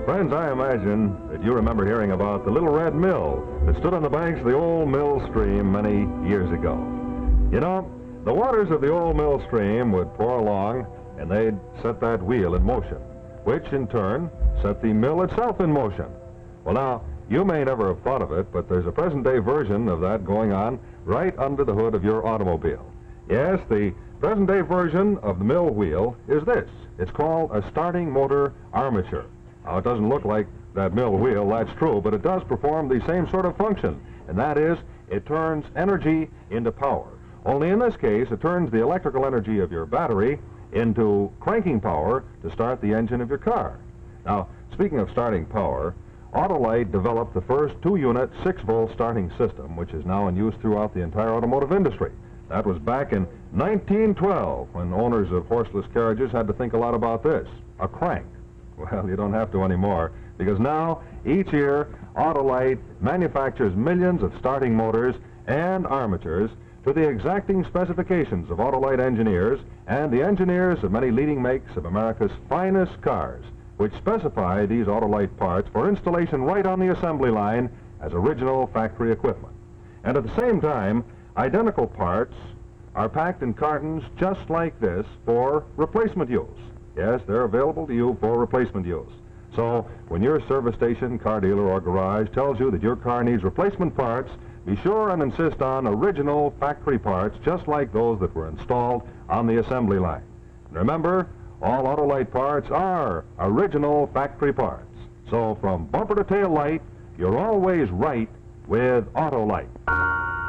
Friends, I imagine that you remember hearing about the little red mill that stood on the banks of the old mill stream many years ago. You know, the waters of the old mill stream would pour along and they'd set that wheel in motion, which in turn set the mill itself in motion. Well, now, you may never have thought of it, but there's a present-day version of that going on right under the hood of your automobile. Yes, the present-day version of the mill wheel is this. It's called a starting motor armature. Now, it doesn't look like that mill wheel, that's true, but it does perform the same sort of function, and that is, it turns energy into power. Only in this case, it turns the electrical energy of your battery into cranking power to start the engine of your car. Now, speaking of starting power, Autolite developed the first 2-unit 6-volt starting system, which is now in use throughout the entire automotive industry. That was back in 1912, when owners of horseless carriages had to think a lot about this, a crank. Well, you don't have to anymore, because now, each year, Autolite manufactures millions of starting motors and armatures to the exacting specifications of Autolite engineers and the engineers of many leading makes of America's finest cars, which specify these Autolite parts for installation right on the assembly line as original factory equipment. And at the same time, identical parts are packed in cartons just like this for replacement use. Yes, they're available to you for replacement use. So, when your service station, car dealer, or garage tells you that your car needs replacement parts, be sure and insist on original factory parts just like those that were installed on the assembly line. And remember, all Autolite parts are original factory parts. So, from bumper to tail light, you're always right with Autolite.